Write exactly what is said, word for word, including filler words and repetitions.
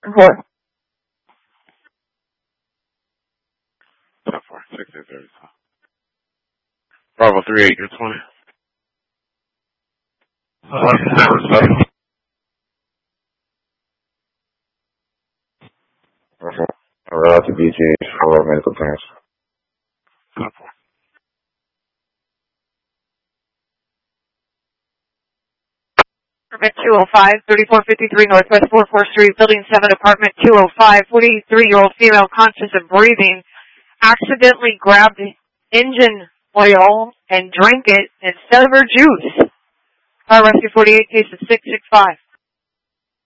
Four. ten four, six eight thirty. Bravo three eight, you're twenty. Okay. We're out to B G H for medical clearance. ten four. Permit two oh five, thirty-four fifty-three Northwest four fourth Street, Building seven, Apartment two oh five, forty-three-year-old female conscious of breathing, accidentally grabbed engine oil and drank it instead of her juice. Fire Rescue forty-eight, case of six six five.